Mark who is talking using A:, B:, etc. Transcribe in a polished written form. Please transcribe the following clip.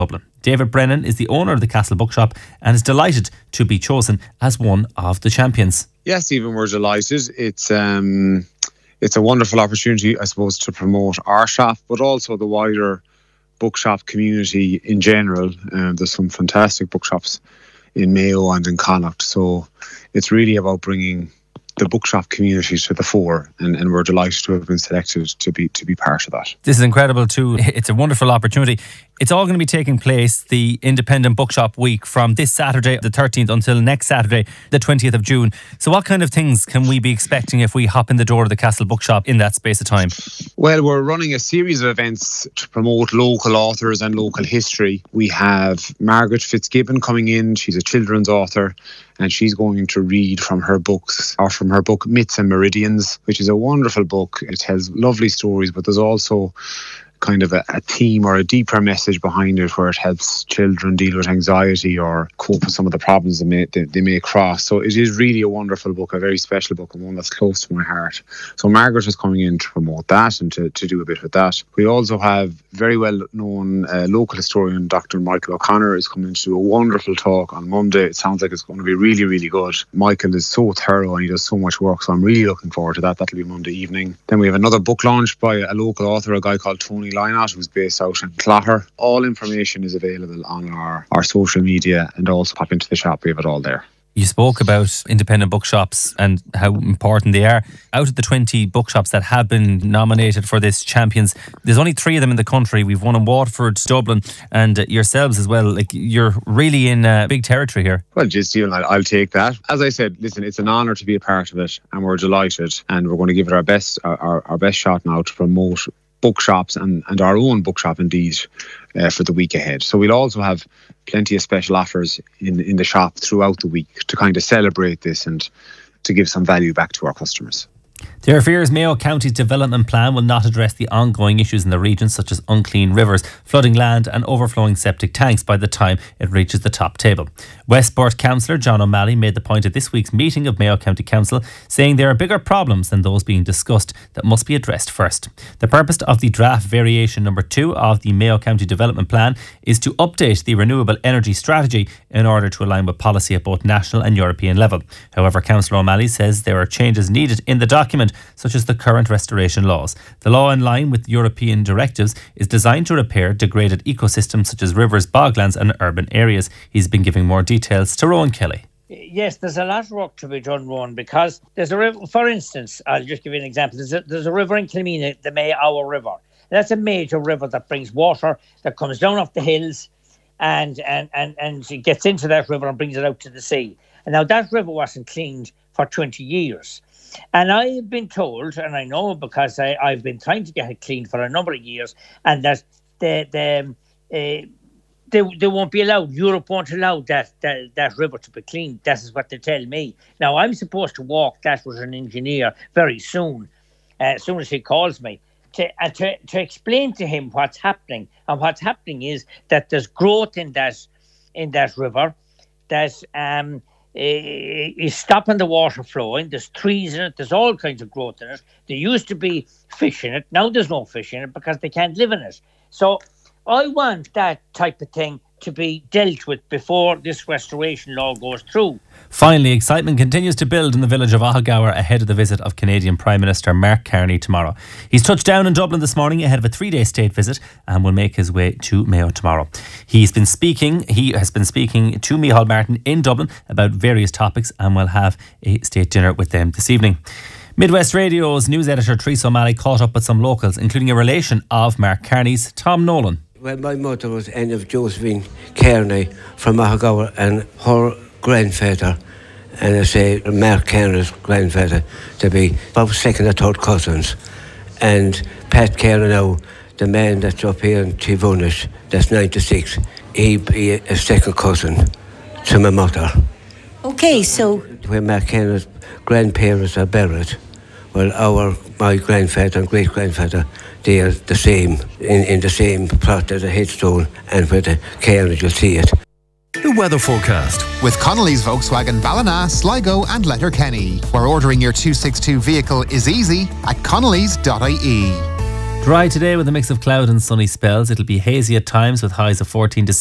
A: Dublin. David Brennan is the owner of the Castle Bookshop and is delighted to be chosen as one of the champions.
B: Yes, Stephen, we're delighted. It's a wonderful opportunity, I suppose, to promote our shop, but also the wider bookshop community in general. There's some fantastic bookshops in Mayo and in Connacht, so it's really about bringing the bookshop community to the fore, and we're delighted to have been selected to be part of that.
A: This is incredible too. It's a wonderful opportunity. It's all going to be taking place, the Independent Bookshop Week, from this Saturday, the 13th, until next Saturday, the 20th of June. So what kind of things can we be expecting if we hop in the door of the Castle Bookshop in that space of time?
B: Well, we're running a series of events to promote local authors and local history. We have Margaret Fitzgibbon coming in. She's a children's author, and she's going to read from her book Myths and Meridians, which is a wonderful book. It tells lovely stories, but there's also kind of a theme or a deeper message behind it, where it helps children deal with anxiety or cope with some of the problems they may cross. So it is really a wonderful book, a very special book, and one that's close to my heart. So Margaret is coming in to promote that and to do a bit with that. We also have very well known local historian Dr. Michael O'Connor is coming to do a wonderful talk on Monday. It sounds like it's going to be really, really good. Michael is so thorough and he does so much work, so I'm really looking forward to that. That'll be Monday evening. Then we have another book launch by a local author, a guy called Tony Lynott, who's based out in Clogher. All information is available on our social media, and also pop into the shop. We have it all there.
A: You spoke about independent bookshops and how important they are. Out of the 20 bookshops that have been nominated for this Champions, there's only 3 of them in the country. We've one in Waterford, Dublin, and yourselves as well. Like, you're really in big territory here.
B: Well, just Stephen, I'll take that. As I said, listen, it's an honour to be a part of it, and we're delighted, and we're going to give it our best shot now to promote bookshops and our own bookshop indeed for the week ahead. So we'll also have plenty of special offers in the shop throughout the week to kind of celebrate this and to give some value back to our customers.
A: There are fears Mayo County's development plan will not address the ongoing issues in the region, such as unclean rivers, flooding land and overflowing septic tanks by the time it reaches the top table. Westport Councillor John O'Malley made the point at this week's meeting of Mayo County Council, saying there are bigger problems than those being discussed that must be addressed first. The purpose of the draft variation number 2 of the Mayo County Development Plan is to update the renewable energy strategy in order to align with policy at both national and European level. However, Councillor O'Malley says there are changes needed in the document, such as the current restoration laws. The law, in line with European directives, is designed to repair degraded ecosystems such as rivers, boglands and urban areas. He's been giving more details to Rowan Kelly.
C: Yes, there's a lot of work to be done, Rowan, because there's a river. For instance, I'll just give you an example. There's a river in Kilmina, the May-Our River. That's a major river that brings water that comes down off the hills and it gets into that river and brings it out to the sea. And now that river wasn't cleaned for 20 years. And I've been told, and I know because I've been trying to get it cleaned for a number of years, and that they won't be allowed. Europe won't allow that river to be cleaned. That is what they tell me. Now, I'm supposed to walk that with an engineer very soon, as soon as he calls me, to explain to him what's happening. And what's happening is that there's growth in that river that is stopping the water flowing. There's trees in it. There's all kinds of growth in it. There used to be fish in it. Now there's no fish in it because they can't live in it. So I want that type of thing to be dealt with before this restoration law goes through.
A: Finally, excitement continues to build in the village of Ahagower ahead of the visit of Canadian Prime Minister Mark Carney tomorrow. He's touched down in Dublin this morning ahead of a 3-day state visit and will make his way to Mayo tomorrow. He has been speaking to Micheál Martin in Dublin about various topics and will have a state dinner with them this evening. Midwest Radio's news editor Teresa O'Malley caught up with some locals, including a relation of Mark Carney's, Tom Nolan.
D: Well, my mother was Anne of Josephine Kearney from Ahagower, and her grandfather, and I say Mark Kearney's grandfather, to be about second or third cousins. And Pat Kearney now, the man that's up here in Tivunish, that's 96, he be a second cousin to my mother.
E: Okay, so
D: where Mark Kearney's grandparents are buried, well, my grandfather and great-grandfather, they are the same, in the same plot as a headstone, and where the cairn, you'll see it.
F: The weather forecast with Connolly's Volkswagen Ballina, Sligo and Letterkenny, where ordering your 262 vehicle is easy at connolly's.ie.
A: Dry today with a mix of cloud and sunny spells. It'll be hazy at times with highs of 14 to